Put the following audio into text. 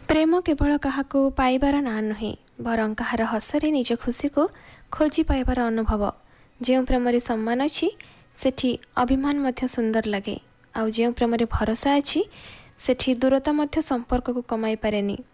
ପ୍ରେମ କେବଳ କାହାକୁ ପାଇବାର ନାଁ ନୁହେଁ, ବରଂ କାହାର ହସରେ ନିଜ ଖୁସିକୁ ଖୋଜି ପାଇବାର ଅନୁଭବ। ଯେଉଁ ପ୍ରେମରେ ସମ୍ମାନ ଅଛି ସେଠି ଅଭିମାନ ମଧ୍ୟ ସୁନ୍ଦର ଲାଗେ, ଆଉ ଯେଉଁ ପ୍ରେମରେ ଭରସା ଅଛି ସେଠି ଦୂରତା ମଧ୍ୟ ସମ୍ପର୍କକୁ କମାଇ ପାରେନି।